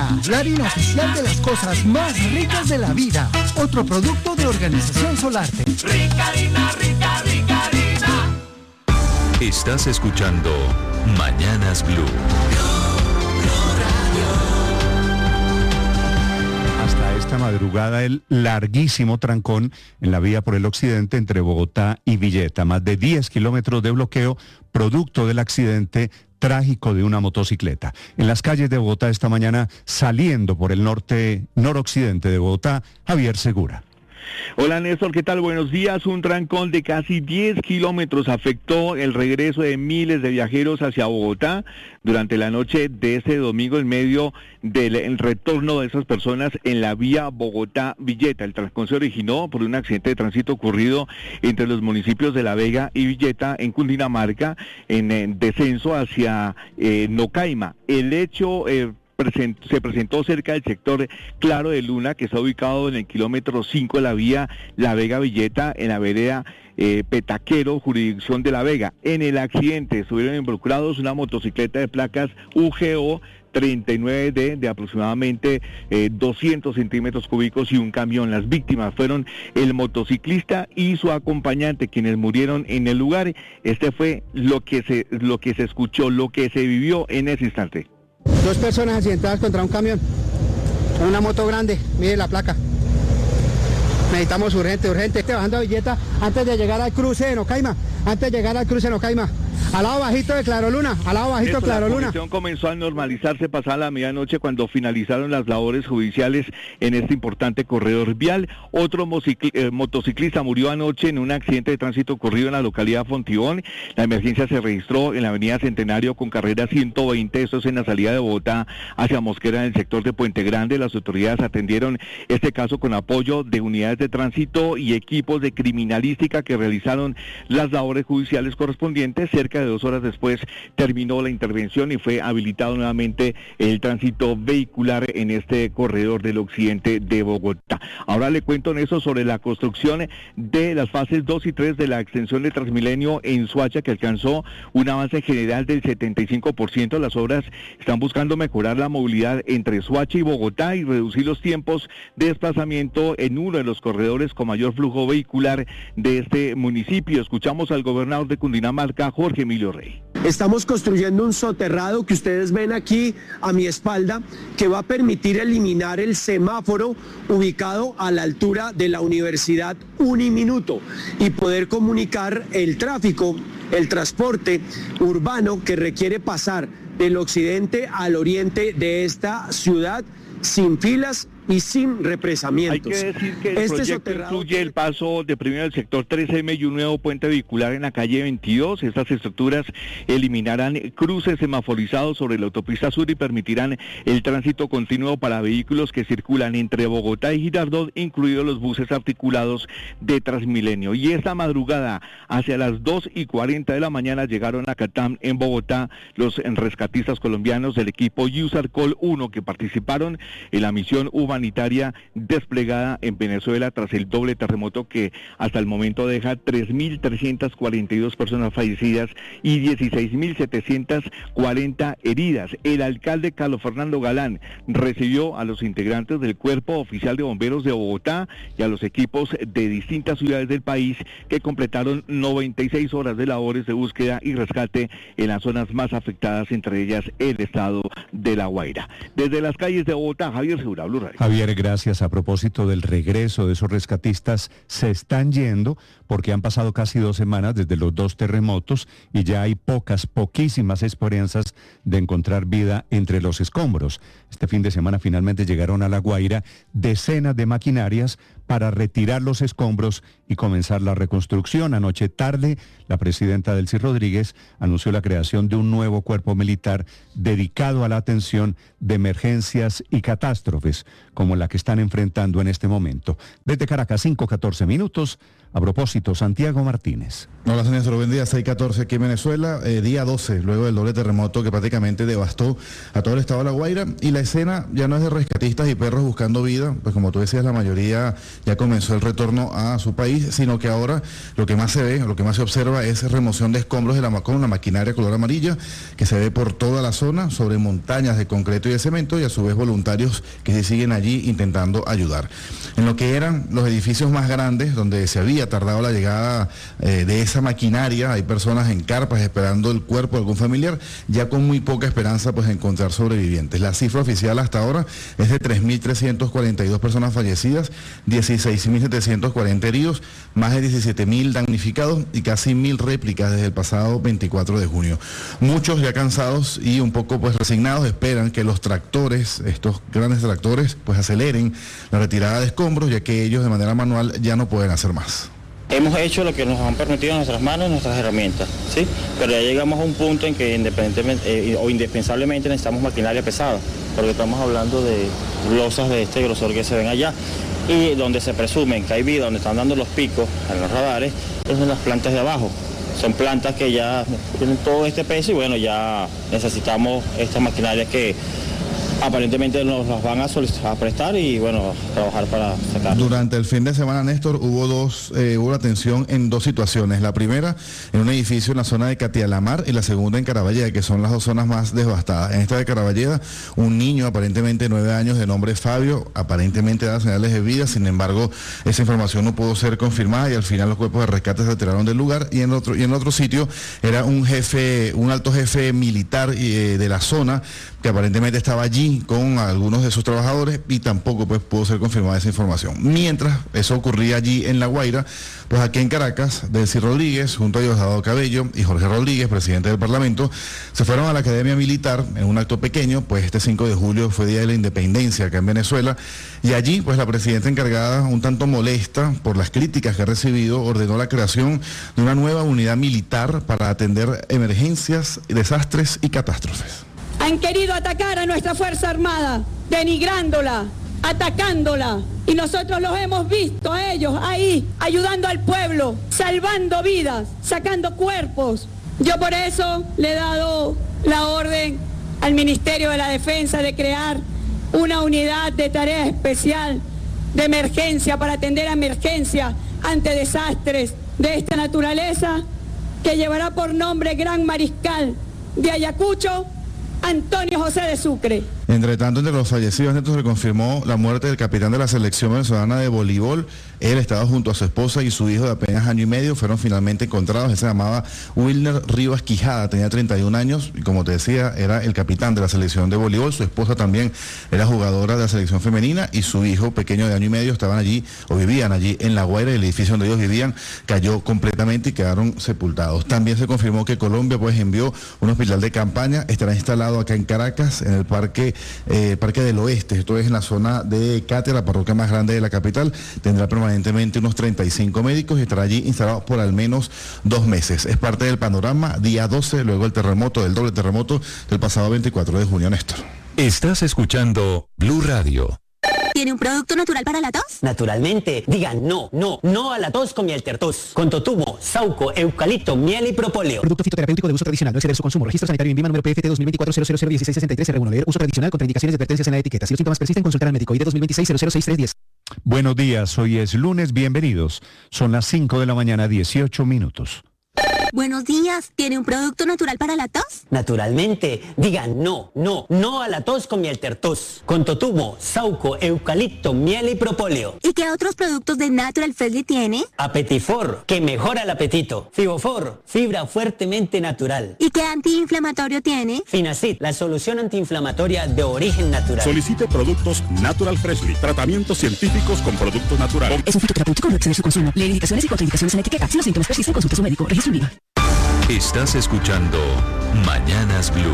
la harina oficial de las cosas más ricas de la vida. Otro producto de Organización Solarte. Rica harina, rica, rica harina. Estás escuchando Mañanas Blue. Hasta esta madrugada el larguísimo trancón en la vía por el occidente entre Bogotá y Villeta. Más de 10 kilómetros de bloqueo producto del accidente trágico de una motocicleta. En las calles de Bogotá esta mañana, saliendo por el noroccidente de Bogotá, Javier Segura. Hola Néstor, ¿qué tal? Buenos días. Un trancón de casi 10 kilómetros afectó el regreso de miles de viajeros hacia Bogotá durante la noche de este domingo en medio del retorno de esas personas en la vía Bogotá-Villeta. El trancón se originó por un accidente de tránsito ocurrido entre los municipios de La Vega y Villeta en Cundinamarca en descenso hacia Nocaima. El hecho se presentó cerca del sector Claro de Luna, que está ubicado en el kilómetro 5 de la vía La Vega-Villeta, en la vereda Petaquero, jurisdicción de La Vega. En el accidente estuvieron involucrados una motocicleta de placas UGO 39D de aproximadamente 200 centímetros cúbicos y un camión. Las víctimas fueron el motociclista y su acompañante, quienes murieron en el lugar. Este fue lo que se escuchó, lo que se vivió en ese instante. 2 personas accidentadas contra un camión, una moto grande, mire la placa. Necesitamos urgente. Bajando a Villeta antes de llegar al cruce de Nocaima, al lado bajito de Claro Luna, La condición comenzó a normalizarse pasada la medianoche cuando finalizaron las labores judiciales en este importante corredor vial. Otro motociclista murió anoche en un accidente de tránsito ocurrido en la localidad de Fontibón. La emergencia se registró en la avenida Centenario con carrera 120, esto es en la salida de Bogotá hacia Mosquera en el sector de Puente Grande. Las autoridades atendieron este caso con apoyo de unidades de tránsito y equipos de criminalística que realizaron las labores judiciales correspondientes. Cerca de 2 horas después terminó la intervención y fue habilitado nuevamente el tránsito vehicular en este corredor del occidente de Bogotá. Ahora le cuento en eso sobre la construcción de las fases 2 y 3 de la extensión de Transmilenio en Soacha, que alcanzó un avance general del 75%. Las obras están buscando mejorar la movilidad entre Soacha y Bogotá y reducir los tiempos de desplazamiento en uno de los corredores con mayor flujo vehicular de este municipio. Escuchamos al gobernador de Cundinamarca, Jorge Emilio Rey. Estamos construyendo un soterrado que ustedes ven aquí a mi espalda, que va a permitir eliminar el semáforo ubicado a la altura de la Universidad Uniminuto y poder comunicar el tráfico, el transporte urbano que requiere pasar del occidente al oriente de esta ciudad sin filas y sin represamientos. Hay que decir que el proyecto incluye el paso de primero del sector 3M y un nuevo puente vehicular en la calle 22. Estas estructuras eliminarán cruces semaforizados sobre la autopista sur y permitirán el tránsito continuo para vehículos que circulan entre Bogotá y Girardot, incluidos los buses articulados de Transmilenio. Y esta madrugada, hacia las 2:40 de la mañana, llegaron a Catam, en Bogotá, los rescatistas colombianos del equipo USARCOL 1 que participaron en la misión humanitaria desplegada en Venezuela tras el doble terremoto que hasta el momento deja 3.342 personas fallecidas y 16.740 heridas. El alcalde Carlos Fernando Galán recibió a los integrantes del Cuerpo Oficial de Bomberos de Bogotá y a los equipos de distintas ciudades del país que completaron 96 horas de labores de búsqueda y rescate en las zonas más afectadas, entre ellas el estado de La Guaira. Desde las calles de Bogotá, Javier Segura, Blue Radio. Javier, gracias. A propósito del regreso de esos rescatistas, se están yendo porque han pasado casi 2 semanas desde los 2 terremotos y ya hay poquísimas esperanzas de encontrar vida entre los escombros. Este fin de semana finalmente llegaron a La Guaira decenas de maquinarias para retirar los escombros y comenzar la reconstrucción. Anoche tarde, la presidenta Delcy Rodríguez anunció la creación de un nuevo cuerpo militar dedicado a la atención de emergencias y catástrofes, como la que están enfrentando en este momento. Desde Caracas, 5:14 minutos. A propósito, Santiago Martínez. Hola, señor, buen día. 6:14 aquí en Venezuela, día 12, luego del doble terremoto que prácticamente devastó a todo el estado de La Guaira. Y la escena ya no es de rescatistas y perros buscando vida, pues como tú decías, la mayoría ya comenzó el retorno a su país, sino que ahora lo que más se ve, lo que más se observa es remoción de escombros con una maquinaria color amarilla que se ve por toda la zona, sobre montañas de concreto y de cemento, y a su vez voluntarios que se siguen allí intentando ayudar. En lo que eran los edificios más grandes, donde se había tardado la llegada de esa maquinaria, hay personas en carpas esperando el cuerpo de algún familiar, ya con muy poca esperanza pues de encontrar sobrevivientes. La cifra oficial hasta ahora es de 3.342 personas fallecidas, 16.740 heridos, más de 17.000 damnificados y casi 1.000 réplicas desde el pasado 24 de junio. Muchos ya cansados y un poco pues resignados esperan que los tractores, estos grandes tractores, pues aceleren la retirada de escombros, ya que ellos de manera manual ya no pueden hacer más. Hemos hecho lo que nos han permitido nuestras manos, nuestras herramientas, ¿sí? Pero ya llegamos a un punto en que independientemente o indispensablemente necesitamos maquinaria pesada, porque estamos hablando de losas de este grosor que se ven allá, y donde se presumen que hay vida, donde están dando los picos en los radares, es en las plantas de abajo. Son plantas que ya tienen todo este peso y bueno, ya necesitamos esta maquinaria que aparentemente nos las van a prestar y bueno, trabajar para sacar. Durante el fin de semana, Néstor, hubo atención en dos situaciones. La primera, en un edificio en la zona de Catialamar, y la segunda en Caraballeda, que son las dos zonas más devastadas. En esta de Caraballeda, un niño aparentemente de 9 años de nombre Fabio, aparentemente da señales de vida, sin embargo, esa información no pudo ser confirmada y al final los cuerpos de rescate se retiraron del lugar. Y en otro sitio era un alto jefe militar de la zona, que aparentemente estaba allí con algunos de sus trabajadores y tampoco pues pudo ser confirmada esa información. Mientras eso ocurría allí en La Guaira, pues aquí en Caracas, Delcy Rodríguez, junto a Diosdado Cabello y Jorge Rodríguez, presidente del Parlamento, se fueron a la Academia Militar en un acto pequeño, pues este 5 de julio fue Día de la Independencia acá en Venezuela, y allí pues la presidenta encargada, un tanto molesta por las críticas que ha recibido, ordenó la creación de una nueva unidad militar para atender emergencias, desastres y catástrofes. Han querido atacar a nuestra Fuerza Armada, denigrándola, atacándola, y nosotros los hemos visto a ellos ahí, ayudando al pueblo, salvando vidas, sacando cuerpos. Yo por eso le he dado la orden al Ministerio de la Defensa de crear una unidad de tarea especial de emergencia para atender a emergencias ante desastres de esta naturaleza, que llevará por nombre Gran Mariscal de Ayacucho, Antonio José de Sucre. Entre tanto, entre los fallecidos, Neto, se confirmó la muerte del capitán de la selección venezolana de voleibol. Él estaba junto a su esposa y su hijo de apenas año y medio, fueron finalmente encontrados. Él se llamaba Wilner Rivas Quijada, tenía 31 años y como te decía, era el capitán de la selección de voleibol. Su esposa también era jugadora de la selección femenina y su hijo pequeño de año y medio estaban allí o vivían allí en La Guaira, y el edificio donde ellos vivían cayó completamente y quedaron sepultados. También se confirmó que Colombia pues envió un hospital de campaña, estará instalado acá en Caracas, en el Parque del Oeste, esto es en la zona de Catia, la parroquia más grande de la capital. Tendrá permanentemente unos 35 médicos y estará allí instalado por al menos 2 meses. Es parte del panorama, día 12, luego el doble terremoto del pasado 24 de junio, Néstor. Estás escuchando Blue Radio. ¿Tiene un producto natural para la tos? Naturalmente. Digan no a la tos con miel tertos. Con totumo, sauco, eucalipto, miel y propóleo. Producto fitoterapéutico de uso tradicional, no exceder su consumo. Registro sanitario INVIMA número PFT 2024-001663-R1. Leer uso tradicional con contraindicaciones y advertencias en la etiqueta. Si los síntomas persisten, consultar al médico. ID 2026-006310. Buenos días, hoy es lunes, bienvenidos. Son las 5 de la mañana, 18 minutos. Buenos días, ¿tiene un producto natural para la tos? Naturalmente. Digan no a la tos con miel tertos. Con totumo, sauco, eucalipto, miel y propóleo. ¿Y qué otros productos de Natural Freshly tiene? Apetifor, que mejora el apetito. Fibofor, fibra fuertemente natural. ¿Y qué antiinflamatorio tiene? Finacid, la solución antiinflamatoria de origen natural. Solicite productos Natural Freshly, tratamientos científicos con productos naturales. Es un fitoterapéutico, no exceder su consumo. Leer indicaciones y contraindicaciones en la etiqueta. Si los síntomas persisten, consulte a su médico. Registro INVIMA. Estás escuchando Mañanas Blue.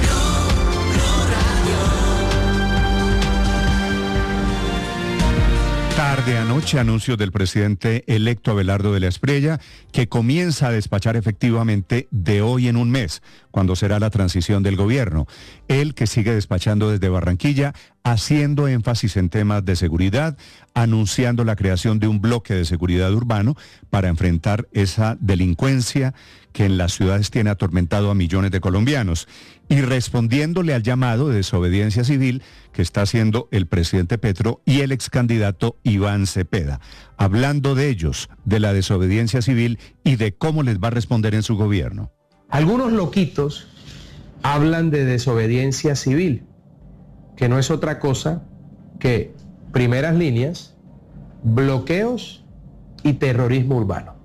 Tarde anoche, anuncios del presidente electo Abelardo de la Espriella, que comienza a despachar efectivamente de hoy en un mes, cuando será la transición del gobierno. Él, que sigue despachando desde Barranquilla, haciendo énfasis en temas de seguridad, anunciando la creación de un bloque de seguridad urbano para enfrentar esa delincuencia que en las ciudades tiene atormentado a millones de colombianos, y respondiéndole al llamado de desobediencia civil que está haciendo el presidente Petro y el ex candidato Iván Cepeda, hablando de ellos, de la desobediencia civil y de cómo les va a responder en su gobierno. Algunos loquitos hablan de desobediencia civil, que no es otra cosa que primeras líneas, bloqueos y terrorismo urbano.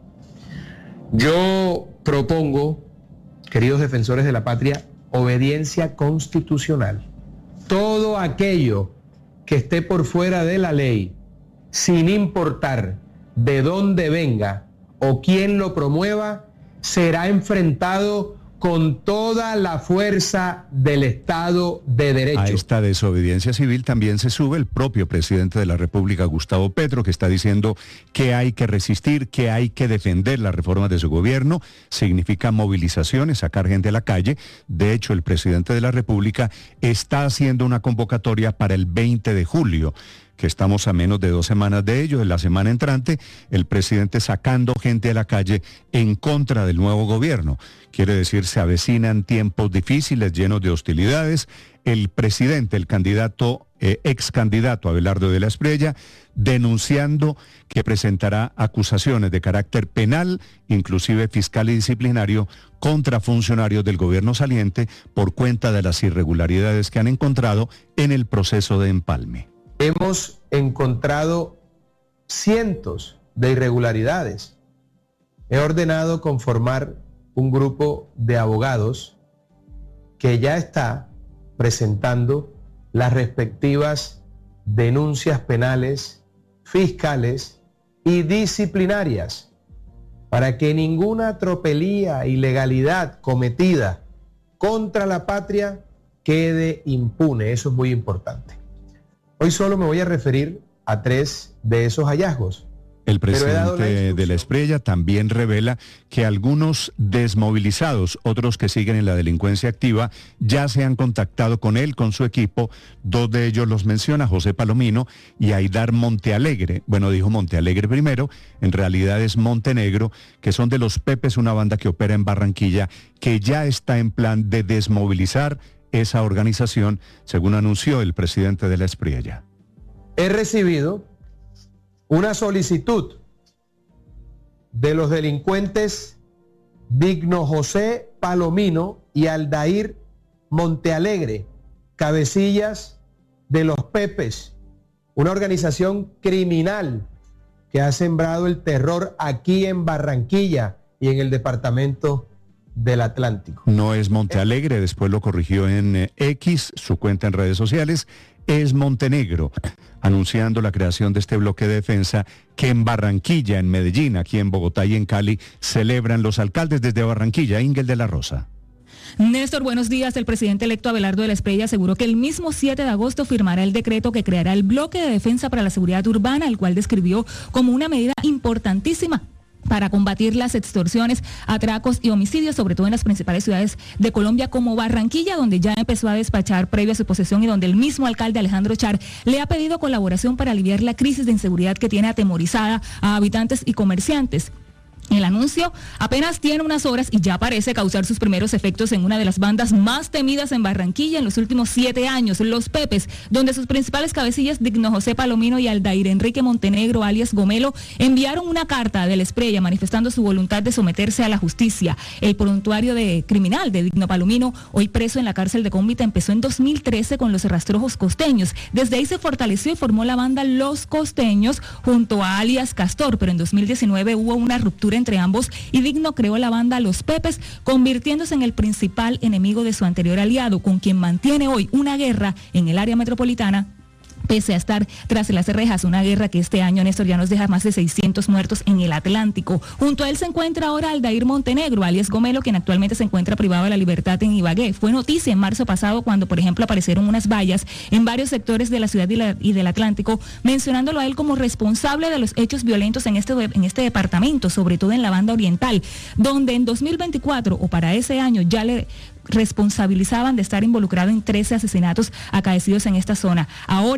Yo propongo, queridos defensores de la patria, obediencia constitucional. Todo aquello que esté por fuera de la ley, sin importar de dónde venga o quién lo promueva, será enfrentado con toda la fuerza del Estado de Derecho. A esta desobediencia civil también se sube el propio presidente de la República, Gustavo Petro, que está diciendo que hay que resistir, que hay que defender las reformas de su gobierno. Significa movilizaciones, sacar gente a la calle. De hecho, el presidente de la República está haciendo una convocatoria para el 20 de julio. Que estamos a menos de 2 semanas de ello. En la semana entrante, el presidente sacando gente a la calle en contra del nuevo gobierno. Quiere decir, se avecinan tiempos difíciles, llenos de hostilidades. El presidente, el candidato, ex candidato Abelardo de la Espriella, denunciando que presentará acusaciones de carácter penal, inclusive fiscal y disciplinario, contra funcionarios del gobierno saliente por cuenta de las irregularidades que han encontrado en el proceso de empalme. Hemos encontrado cientos de irregularidades. He ordenado conformar un grupo de abogados que ya está presentando las respectivas denuncias penales, fiscales y disciplinarias para que ninguna tropelía, ilegalidad cometida contra la patria quede impune. Eso es muy importante. Hoy solo me voy a referir a 3 de esos hallazgos. El presidente de la Espriella también revela que algunos desmovilizados, otros que siguen en la delincuencia activa, ya se han contactado con él, con su equipo. 2 de ellos los menciona, José Palomino y Aidar Montealegre. Bueno, dijo Montealegre primero, en realidad es Montenegro, que son de los Pepes, una banda que opera en Barranquilla, que ya está en plan de desmovilizar esa organización, según anunció el presidente de la Espriella. He recibido una solicitud de los delincuentes Digno José Palomino y Aldair Montealegre, cabecillas de los Pepes, una organización criminal que ha sembrado el terror aquí en Barranquilla y en el departamento del Atlántico. No es Montealegre, después lo corrigió en X, su cuenta en redes sociales, es Montenegro, anunciando la creación de este bloque de defensa que en Barranquilla, en Medellín, aquí en Bogotá y en Cali celebran los alcaldes desde Barranquilla. Ingel de la Rosa. Néstor, buenos días. El presidente electo Abelardo de la Espriella aseguró que el mismo 7 de agosto firmará el decreto que creará el bloque de defensa para la seguridad urbana, el cual describió como una medida importantísima para combatir las extorsiones, atracos y homicidios, sobre todo en las principales ciudades de Colombia como Barranquilla, donde ya empezó a despachar previo a su posesión y donde el mismo alcalde Alejandro Char le ha pedido colaboración para aliviar la crisis de inseguridad que tiene atemorizada a habitantes y comerciantes. El anuncio apenas tiene unas horas y ya parece causar sus primeros efectos en una de las bandas más temidas en Barranquilla en los últimos 7 años, los Pepes, donde sus principales cabecillas, Digno José Palomino y Aldair Enrique Montenegro, alias Gomelo, enviaron una carta de la Espriella manifestando su voluntad de someterse a la justicia. El prontuario criminal de Digno Palomino, hoy preso en la cárcel de Cómbita, empezó en 2013 con los rastrojos costeños. Desde ahí se fortaleció y formó la banda Los Costeños junto a alias Castor, pero en 2019 hubo una ruptura entre ambos y Digno creó la banda Los Pepes, convirtiéndose en el principal enemigo de su anterior aliado, con quien mantiene hoy una guerra en el área metropolitana pese a estar tras las rejas, una guerra que este año, Néstor, ya nos deja más de 600 muertos en el Atlántico. Junto a él se encuentra ahora Aldair Montenegro, alias Gomelo, quien actualmente se encuentra privado de la libertad en Ibagué. Fue noticia en marzo pasado cuando, por ejemplo, aparecieron unas vallas en varios sectores de la ciudad y del Atlántico, mencionándolo a él como responsable de los hechos violentos en este departamento, sobre todo en la banda oriental, donde en 2024 o para ese año ya le responsabilizaban de estar involucrado en 13 asesinatos acaecidos en esta zona. Ahora